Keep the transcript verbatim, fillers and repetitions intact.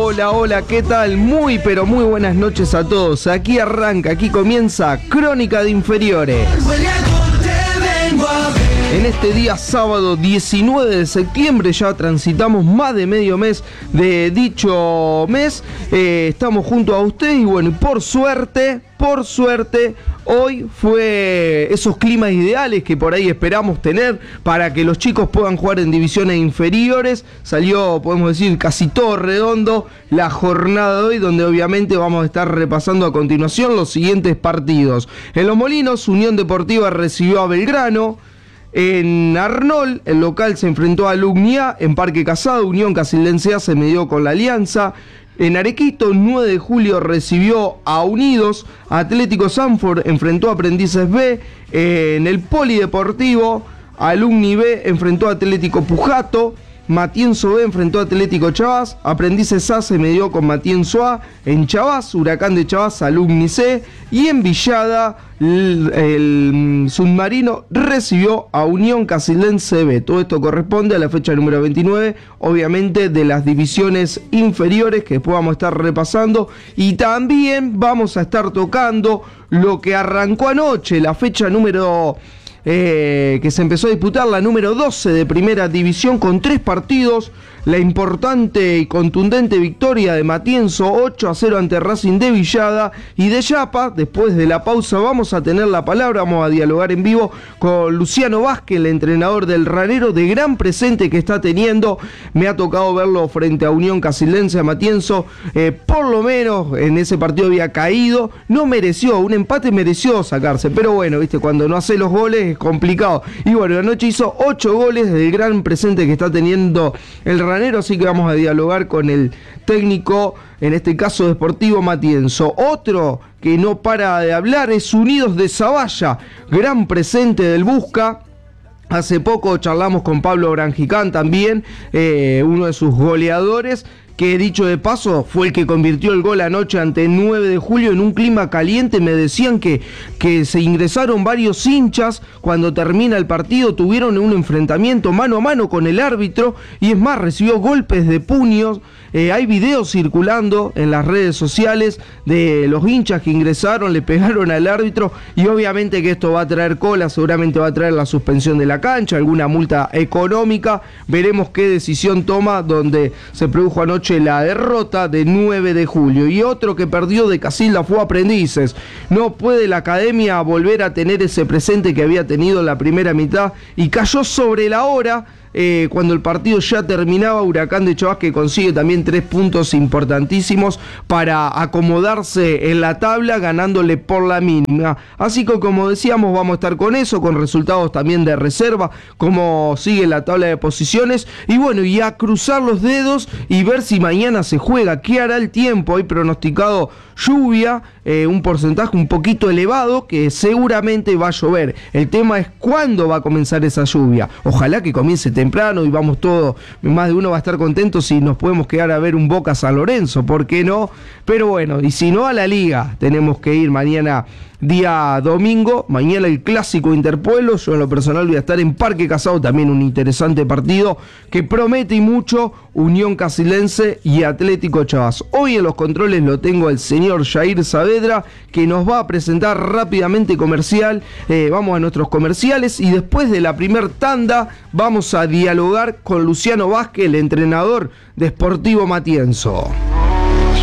Hola, hola, ¿qué tal? Muy, pero muy buenas noches a todos. Aquí arranca, aquí comienza Crónica de Inferiores. En este día sábado diecinueve de septiembre ya transitamos más de medio mes de dicho mes. Eh, estamos junto a ustedes y bueno, y por suerte, por suerte, hoy fue esos climas ideales que por ahí esperamos tener para que los chicos puedan jugar en divisiones inferiores. Salió, podemos decir, casi todo redondo la jornada de hoy, donde obviamente vamos a estar repasando a continuación los siguientes partidos. En Los Molinos, Unión Deportiva recibió a Belgrano. En Arnold, el local se enfrentó a Lugnia. En Parque Casado, Unión Casildense A se midió con la Alianza. En Arequito, nueve de julio recibió a Unidos. Atlético Sanford enfrentó a Aprendices B. En el Polideportivo, Alumni B enfrentó a Atlético Pujato. Matienzo B enfrentó a Atlético Chavás. Aprendices A se midió con Matienzo A. En Chavás, Huracán de Chavás, Alumni C. Y en Villada, el, el Submarino recibió a Unión Casildense B. Todo esto corresponde a la fecha número veintinueve, obviamente de las divisiones inferiores, que después vamos a estar repasando. Y también vamos a estar tocando lo que arrancó anoche, la fecha número... Eh, que se empezó a disputar, la número doce de primera división, con tres partidos. La importante y contundente victoria de Matienzo ocho a cero ante Racing de Villada. Y de Yapa, después de la pausa, vamos a tener la palabra, vamos a dialogar en vivo con Luciano Vázquez, el entrenador del Ranero, de gran presente que está teniendo. Me ha tocado verlo frente a Unión Casildense, a Matienzo, eh, por lo menos en ese partido había caído, no mereció, un empate mereció sacarse, pero bueno, viste, cuando no hace los goles es complicado. Y bueno, anoche hizo ocho goles del gran presente que está teniendo el Ranero, así que vamos a dialogar con el técnico, en este caso de Sportivo Matienzo. Otro que no para de hablar es Unidos de Zavalla, gran presente del Busca. Hace poco charlamos con Pablo Brangicán también, eh, uno de sus goleadores, que dicho de paso fue el que convirtió el gol anoche ante nueve de julio en un clima caliente. Me decían que, que se ingresaron varios hinchas cuando termina el partido, tuvieron un enfrentamiento mano a mano con el árbitro y es más, recibió golpes de puños. Eh, hay videos circulando en las redes sociales de los hinchas que ingresaron, le pegaron al árbitro, y obviamente que esto va a traer cola, seguramente va a traer la suspensión de la cancha, alguna multa económica. Veremos qué decisión toma, donde se produjo anoche la derrota de nueve de julio. Y otro que perdió de Casilda fue Aprendices. No puede la academia volver a tener ese presente que había tenido en la primera mitad, y cayó sobre la hora. Eh, cuando el partido ya terminaba, Huracán de Chavás, que consigue también tres puntos importantísimos para acomodarse en la tabla, ganándole por la mínima. Así que, como decíamos, vamos a estar con eso, con resultados también de reserva, cómo sigue la tabla de posiciones, y bueno, y a cruzar los dedos y ver si mañana se juega. ¿Qué hará el tiempo? Hay pronosticado lluvia, eh, un porcentaje un poquito elevado, que seguramente va a llover. El tema es cuándo va a comenzar esa lluvia. Ojalá que comience temprano y vamos todos, más de uno va a estar contento si nos podemos quedar a ver un Boca San Lorenzo, ¿por qué no? Pero bueno, y si no, a la liga tenemos que ir mañana, día domingo, mañana el clásico Interpueblo. Yo en lo personal voy a estar en Parque Casado, también un interesante partido que promete y mucho, Unión Casildense y Atlético Chavás. Hoy en los controles lo tengo al señor Jair Saavedra, que nos va a presentar rápidamente comercial. Eh, vamos a nuestros comerciales y después de la primer tanda vamos a dialogar con Luciano Vázquez, el entrenador de Sportivo Matienzo.